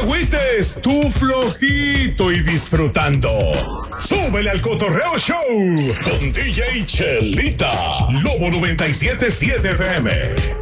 agüites, tú flojito y disfrutando. Súbele al Cotorreo Show con DJ Chelita, Lobo 97.7 FM.